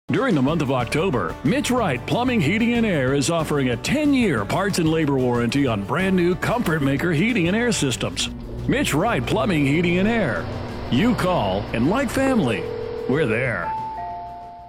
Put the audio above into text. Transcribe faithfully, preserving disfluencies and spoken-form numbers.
During the month of October, Mitch Wright Plumbing, Heating, and Air is offering a ten-year parts and labor warranty on brand new Comfort Maker heating and air systems. Mitch Wright Plumbing, Heating, and Air. You call, and like family, we're there.